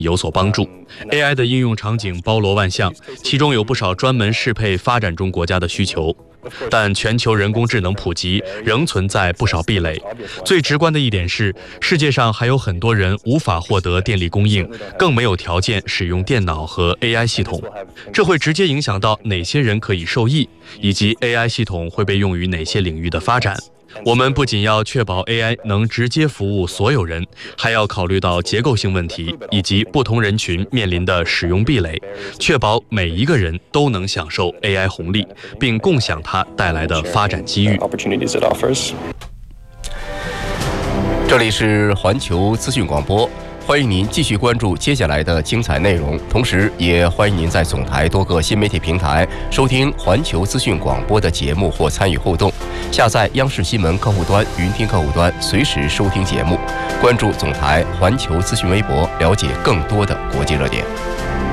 有所帮助。AI 的应用场景包罗万象，其中有不少专门适配发展中国家的需求。但全球人工智能普及仍存在不少壁垒。最直观的一点是，世界上还有很多人无法获得电力供应，更没有条件使用电脑和 AI 系统。这会直接影响到哪些人可以受益，以及 AI 系统会被用于哪些领域的发展。我们不仅要确保 AI 能直接服务所有人，还要考虑到结构性问题以及不同人群面临的使用壁垒，确保每一个人都能享受 AI 红利，并共享它带来的发展机遇。 这里是环球资讯广播，欢迎您继续关注接下来的精彩内容，同时也欢迎您在总台多个新媒体平台收听环球资讯广播的节目或参与互动。下载央视新闻客户端、云听客户端，随时收听节目。关注总台环球资讯微博，了解更多的国际热点。